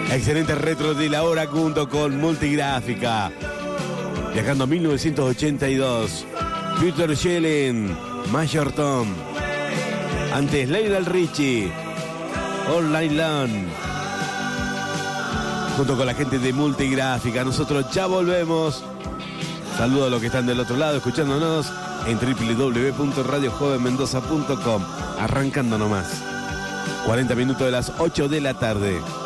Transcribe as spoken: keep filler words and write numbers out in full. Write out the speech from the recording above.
Excelente retro de la hora junto con Multigráfica. Viajando a mil novecientos ochenta y dos. Peter Schilling, Major Tom. Antes Lionel Richie, All Night Long. Junto con la gente de Multigráfica. Nosotros ya volvemos. Saludos a los que están del otro lado escuchándonos en doble u doble u doble u punto radio joven mendoza punto com. Arrancando nomás. cuarenta minutos de las ocho de la tarde.